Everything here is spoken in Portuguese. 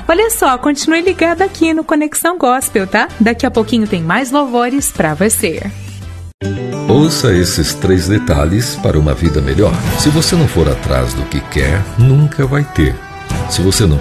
Olha só, continue ligado aqui no Conexão Gospel, tá? Daqui a pouquinho tem mais louvores pra você. Ouça esses 3 detalhes para uma vida melhor. Se você não for atrás do que quer, nunca vai ter. Se você não